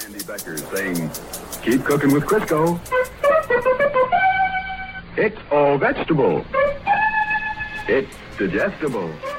Andy Becker saying, keep cooking with Crisco. It's all vegetable. It's digestible.